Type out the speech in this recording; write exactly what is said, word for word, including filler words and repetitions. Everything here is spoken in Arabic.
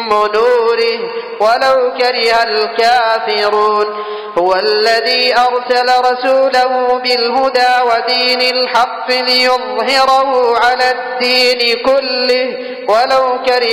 نوره ولو كره الكافرون. هو الذي أرسل رسوله بالهدى ودين الحق ليظهره على الدين كله ولو كره